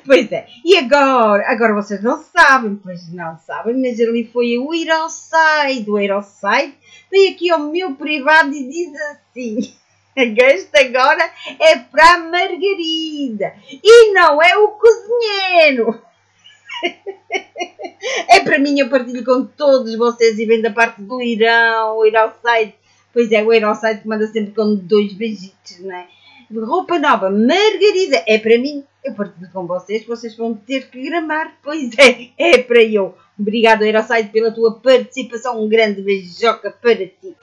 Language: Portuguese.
Pois é, e agora vocês não sabem, pois não sabem, mas ali foi o Eurosite veio aqui ao meu privado e diz assim, este agora é para a Margarida, e não é o cozinheiro, é para mim, eu partilho com todos vocês e vem da parte do Irão, o Eurosite, pois é, o Eurosite manda sempre com 2 beijitos, não é? Roupa nova, Margarida, é para mim, eu partilho com vocês vão ter que gramar, pois é para eu. Obrigado, Eurosite, pela tua participação, um grande beijoca para ti.